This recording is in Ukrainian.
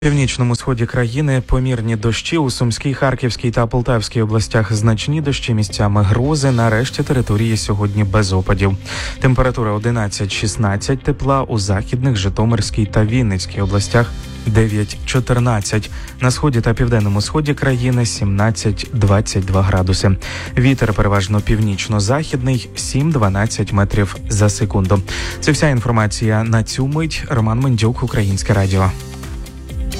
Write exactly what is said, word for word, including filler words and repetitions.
В північному сході країни помірні дощі, у Сумській, Харківській та Полтавській областях значні дощі, місцями грози, на решті території сьогодні без опадів. Температура одинадцять-шістнадцять тепла, у Західних, Житомирській та Вінницькій областях дев'ять-чотирнадцять. На сході та південному сході країни сімнадцять-двадцять два градуси. Вітер переважно північно-західний сім-дванадцять метрів за секунду. Це вся інформація на цю мить. Роман Мендюк, Українське радіо.